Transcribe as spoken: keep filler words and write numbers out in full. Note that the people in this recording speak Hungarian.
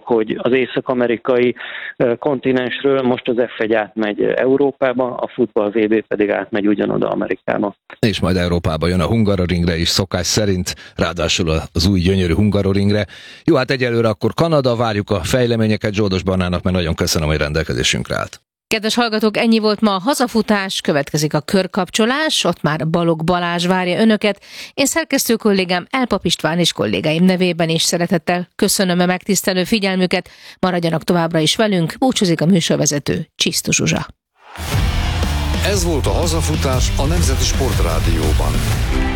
hogy az észak-amerikai kontinensről most az ef egy átmegy Európába, a futball vé bé pedig átmegy ugyanoda Amerikába. És majd Európába jön a Hungaroringre is szokás szerint, ráadásul az új gyönyörű Hungaroringre. Jó, hát egyelőre akkor Kanada, várjuk a fejleményeket Zsoldos Barnának, mert nagyon köszönöm, hogy rendelkezésünkre állt. Kedves hallgatók, ennyi volt ma a hazafutás, következik a körkapcsolás, ott már Balogh Balázs várja önöket. Én szerkesztő kollégám Elpap István és kollégáim nevében is szeretettel köszönöm a megtisztelő figyelmüket, maradjanak továbbra is velünk, búcsúzik a műsorvezető Csisztu Zsuzsa. Ez volt a hazafutás a Nemzeti Sportrádióban.